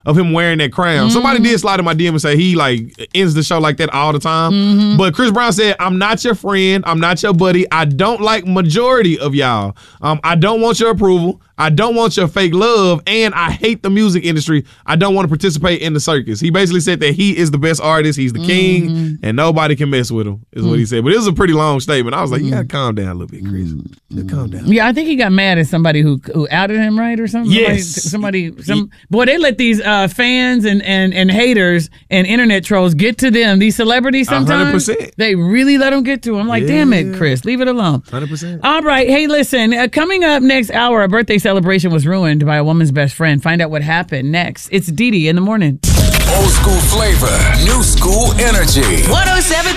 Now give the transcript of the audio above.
of him wearing that crown. Somebody did slide in my DM and say he like ends the show like that all the time. But Chris Brown said, I'm not your friend. I'm not your buddy. I don't like majority of y'all. I don't want your approval. I don't want your fake love, and I hate the music industry. I don't want to participate in the circus. He basically said that he is the best artist, he's the king, and nobody can mess with him, is what he said. But it was a pretty long statement. I was like, you gotta calm down a little bit, Chris. Just calm down. Yeah, I think he got mad at somebody who outed him, right, or something? Yes. Boy, they let these fans and haters and internet trolls get to them. These celebrities sometimes. 100%. They really let them get to them. I'm like, damn it, Chris, leave it alone. 100%. All right, hey, listen, coming up next hour, a birthday celebration was ruined by a woman's best friend. Find out what happened next. It's Dee Dee in the morning. Old school flavor, new school energy. 107.